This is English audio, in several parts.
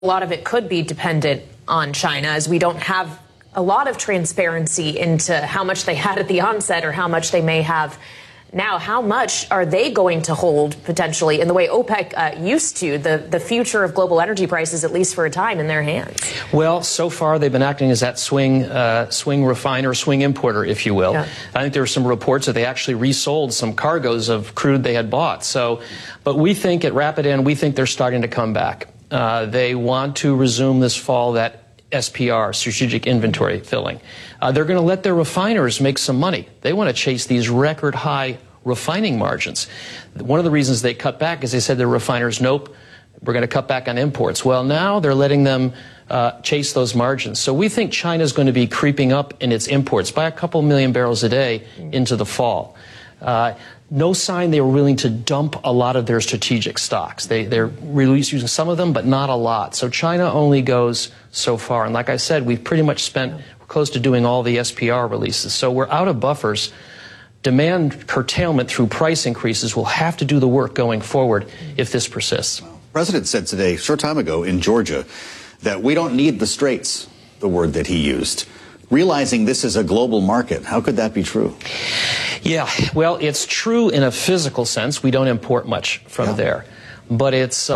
A lot of it could be dependent on China, as we don't have a lot of transparency into how much they had at the onset or how much they may have now. How much are they going to hold potentially in the way OPEC used to, the future of global energy prices, at least for a time, in their hands? Well, so far they've been acting as that swing refiner, swing importer, if you will. Yeah. I think there were some reports that they actually resold some cargoes of crude they had bought. But we think at Rapidan, we think they're starting to come back. They want to resume this fall that SPR, strategic inventory filling. They're going to let their refiners make some money. They want to chase these record high refining margins. One of the reasons they cut back is they said their refiners, nope, we're going to cut back on imports. Well, now they're letting them chase those margins. So we think China's going to be creeping up in its imports by a couple million barrels a day into the fall. No sign they were willing to dump a lot of their strategic stocks. They're using some of them, but not a lot. So China only goes so far. And like I said, we've pretty much spent close to doing all the SPR releases. So we're out of buffers. Demand curtailment through price increases will have to do the work going forward if this persists. Well, the president said today, a short time ago in Georgia, that we don't need the straits, the word that he used. Realizing this is a global market, how could that be true? Yeah, well, it's true in a physical sense. We don't import much from there. But it's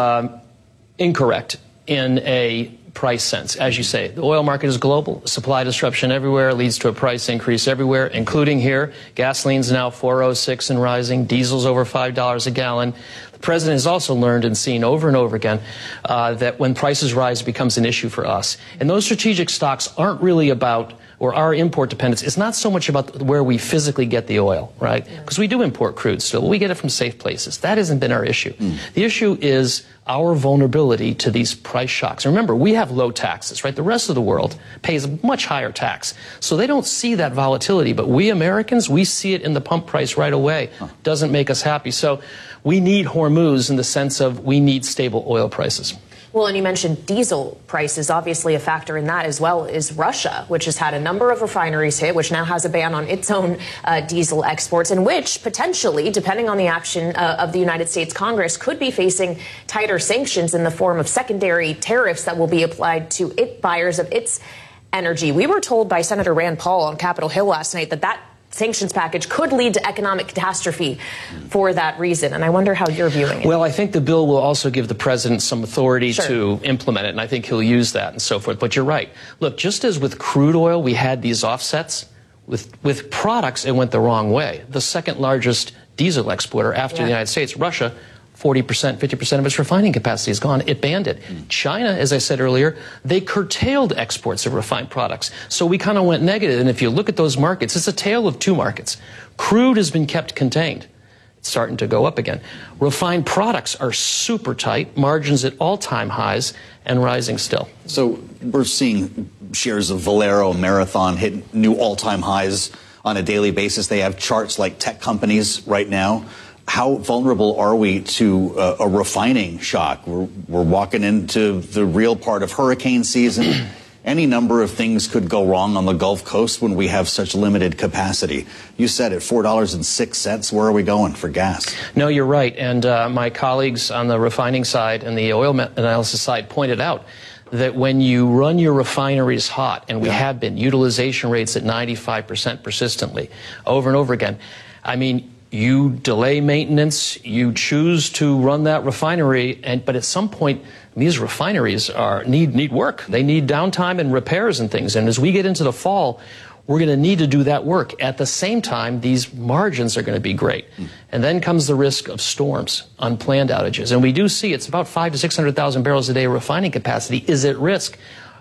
incorrect in a price sense. As you say, the oil market is global. Supply disruption everywhere leads to a price increase everywhere, including here. Gasoline's now $4.06 and rising. Diesel's over $5 a gallon. The president has also learned and seen over and over again that when prices rise, it becomes an issue for us. And those strategic stocks aren't really about, or our import dependence, it's not so much about where we physically get the oil, right? Because we do import crude still. We get it from safe places. That hasn't been our issue. The issue is our vulnerability to these price shocks. Remember, we have low taxes, right? The rest of the world pays a much higher tax. So they don't see that volatility. But we Americans, we see it in the pump price right away. Doesn't make us happy. So we need Hormuz in the sense of we need stable oil prices. Well, and you mentioned diesel prices. Obviously, a factor in that as well is Russia, which has had a number of refineries hit, which now has a ban on its own diesel exports, and which potentially, depending on the action of the United States Congress, could be facing tighter sanctions in the form of secondary tariffs that will be applied to buyers of its energy. We were told by Senator Rand Paul on Capitol Hill last night that sanctions package could lead to economic catastrophe for that reason. And I wonder how you're viewing it. Well, I think the bill will also give the president some authority to implement it, and I think he'll use that and so forth. But you're right. Look, just as with crude oil, we had these offsets, with products, it went the wrong way. The second largest diesel exporter after the United States, Russia, 40%, 50% of its refining capacity is gone. It banned it. China, as I said earlier, they curtailed exports of refined products. So we kind of went negative. And if you look at those markets, it's a tale of two markets. Crude has been kept contained. It's starting to go up again. Refined products are super tight, margins at all-time highs, and rising still. So we're seeing shares of Valero, Marathon hit new all-time highs on a daily basis. They have charts like tech companies right now. How vulnerable are we to a refining shock? We're walking into the real part of hurricane season. Any number of things could go wrong on the Gulf Coast when we have such limited capacity. You said at $4.06, where are we going for gas? No, you're right. And my colleagues on the refining side and the oil analysis side pointed out that when you run your refineries hot, and we have been, utilization rates at 95% persistently, over and over again, I mean, you delay maintenance, you choose to run that refinery, but at some point, these refineries need work. They need downtime and repairs and things. And as we get into the fall, we're going to need to do that work. At the same time, these margins are going to be great. And then comes the risk of storms, unplanned outages. And we do see it's about 500,000 to 600,000 barrels a day of refining capacity is at risk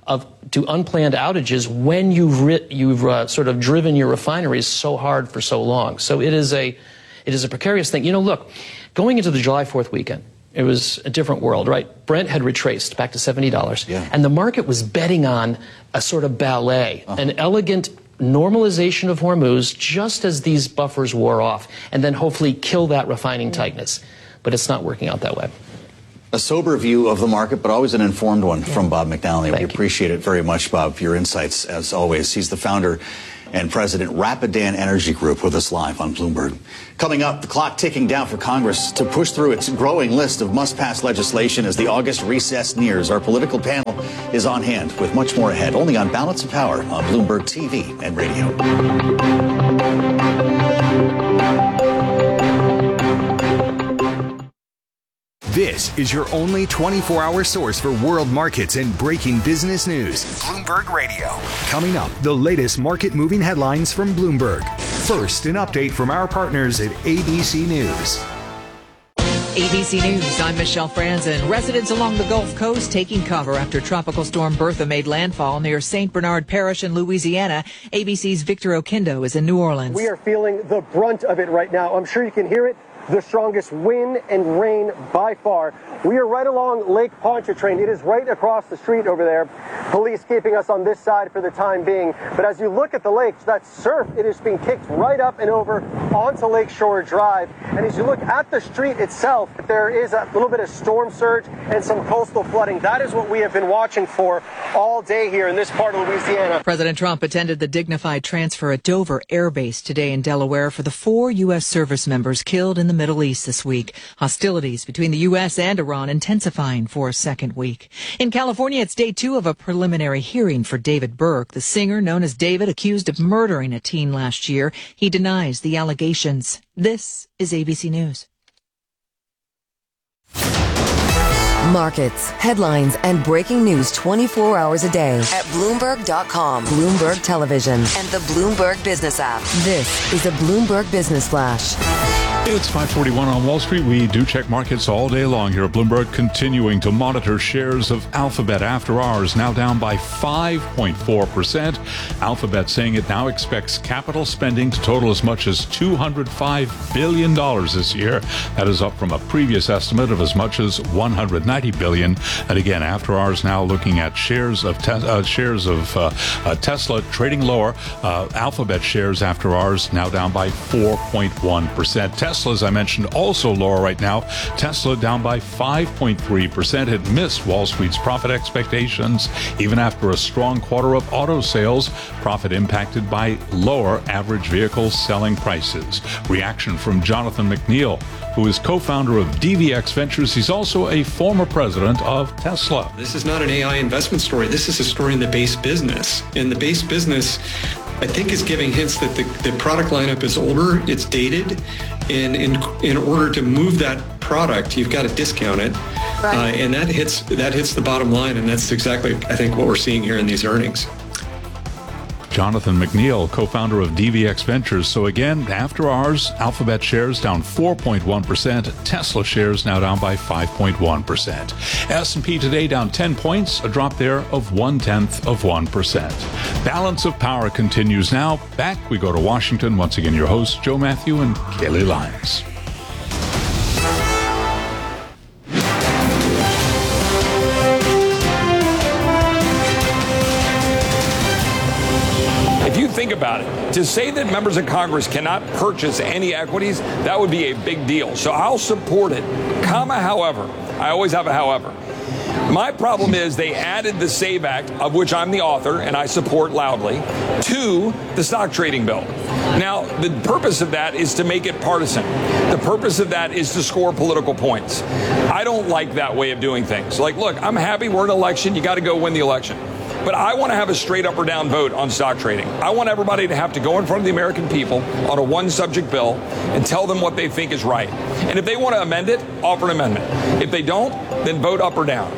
to unplanned outages when you've sort of driven your refineries so hard for so long. So it is a precarious thing. You know, look, going into the July 4th weekend, it was a different world, right? Brent had retraced back to $70, and the market was betting on a sort of ballet, an elegant normalization of Hormuz just as these buffers wore off, and then hopefully kill that refining tightness. But it's not working out that way. A sober view of the market, but always an informed one from Bob McNally. We appreciate it very much, Bob, for your insights, as always. He's the founder and President Rapidan Energy Group with us live on Bloomberg. Coming up, the clock ticking down for Congress to push through its growing list of must-pass legislation as the August recess nears. Our political panel is on hand with much more ahead, only on Balance of Power on Bloomberg TV and radio. This is your only 24-hour source for world markets and breaking business news. Bloomberg Radio. Coming up, the latest market-moving headlines from Bloomberg. First, an update from our partners at ABC News. ABC News, I'm Michelle Franzen. Residents along the Gulf Coast taking cover after Tropical Storm Bertha made landfall near St. Bernard Parish in Louisiana. ABC's Victor Oquendo is in New Orleans. We are feeling the brunt of it right now. I'm sure you can hear it. The strongest wind and rain by far. We are right along Lake Pontchartrain. It is right across the street over there. Police keeping us on this side for the time being. But as you look at the lake, that surf, it is being kicked right up and over onto Lakeshore Drive. And as you look at the street itself, there is a little bit of storm surge and some coastal flooding. That is what we have been watching for all day here in this part of Louisiana. President Trump attended the dignified transfer at Dover Air Base today in Delaware for the 4 U.S. service members killed in the Middle East this week. Hostilities between the U.S. and Iran intensifying for a second week. In California, it's day 2 of a preliminary hearing for David Burke, the singer known as David, accused of murdering a teen last year. He denies the allegations. This is ABC News. Markets, headlines, and breaking news 24 hours a day at Bloomberg.com, Bloomberg Television, and the Bloomberg Business app. This is a Bloomberg Business Flash. It's 5:41 on Wall Street. We do check markets all day long here at Bloomberg, continuing to monitor shares of Alphabet after hours, now down by 5.4%. Alphabet saying it now expects capital spending to total as much as $205 billion this year. That is up from a previous estimate of as much as $190 billion. And again, after hours now looking at shares of Tesla trading lower. Alphabet shares after hours now down by 4.1%. Tesla, as I mentioned, also lower right now. Tesla down by 5.3%. It missed Wall Street's profit expectations even after a strong quarter of auto sales. Profit impacted by lower average vehicle selling prices. Reaction from Jonathan McNeil, who is co-founder of DVX Ventures. He's also a former president of Tesla. This is not an AI investment story. This is a story in the base business. And the base business, I think, is giving hints that the product lineup is older, it's dated, and in order to move that product, you've got to discount it, right. And that hits the bottom line, and that's exactly, I think, what we're seeing here in these earnings. Jonathan McNeil, co-founder of DVX Ventures. So again, after hours, Alphabet shares down 4.1%. Tesla shares now down by 5.1%. S&P today down 10 points, a drop there of 0.1%. Balance of Power continues now. Back we go to Washington. Once again, your hosts, Joe Matthew and Kaylee Lyons. Think about it. To say that members of Congress cannot purchase any equities, that would be a big deal. So I'll support it, however. I always have a however. My problem is they added the SAVE Act, of which I'm the author and I support loudly, to the stock trading bill. Now, the purpose of that is to make it partisan. The purpose of that is to score political points. I don't like that way of doing things. Like, look, I'm happy we're in an election. You got to go win the election. But I want to have a straight up or down vote on stock trading. I want everybody to have to go in front of the American people on a one subject bill and tell them what they think is right. And if they want to amend it, offer an amendment. If they don't, then vote up or down.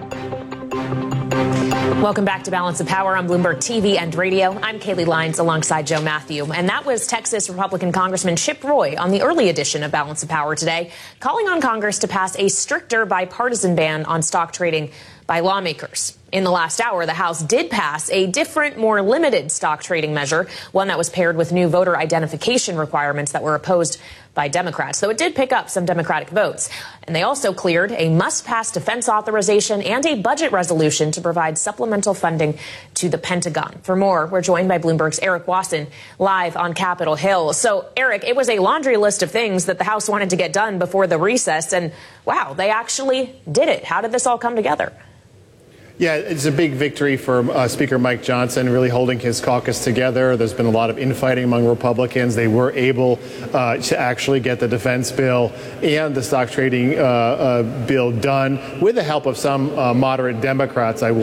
Welcome back to Balance of Power on Bloomberg TV and radio. I'm Kaylee Lyons alongside Joe Matthew. And that was Texas Republican Congressman Chip Roy on the early edition of Balance of Power today, calling on Congress to pass a stricter bipartisan ban on stock trading by lawmakers. In the last hour, the House did pass a different, more limited stock trading measure, one that was paired with new voter identification requirements that were opposed by Democrats, though it did pick up some Democratic votes. And they also cleared a must-pass defense authorization and a budget resolution to provide supplemental funding to the Pentagon. For more, we're joined by Bloomberg's Eric Wasson live on Capitol Hill. So, Eric, it was a laundry list of things that the House wanted to get done before the recess, and wow, they actually did it. How did this all come together? Yeah, it's a big victory for Speaker Mike Johnson, really holding his caucus together. There's been a lot of infighting among Republicans. They were able to actually get the defense bill and the stock trading bill done with the help of some moderate Democrats, I will